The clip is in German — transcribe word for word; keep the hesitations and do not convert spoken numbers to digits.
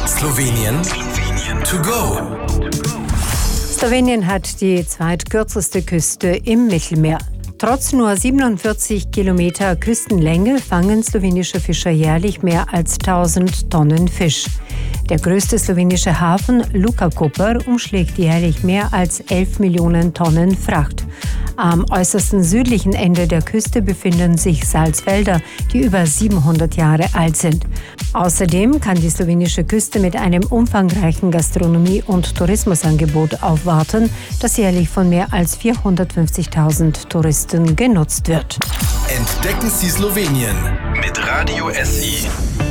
Slowenien to go. Slowenien hat die zweitkürzeste Küste im Mittelmeer. Trotz nur siebenundvierzig Kilometer Küstenlänge fangen slowenische Fischer jährlich mehr als tausend Tonnen Fisch. Der größte slowenische Hafen, Luka Koper, umschlägt jährlich mehr als elf Millionen Tonnen Fracht. Am äußersten südlichen Ende der Küste befinden sich Salzwälder, die über siebenhundert Jahre alt sind. Außerdem kann die slowenische Küste mit einem umfangreichen Gastronomie- und Tourismusangebot aufwarten, das jährlich von mehr als vierhundertfünfzigtausend Touristen genutzt wird. Entdecken Sie Slowenien mit Radio S I.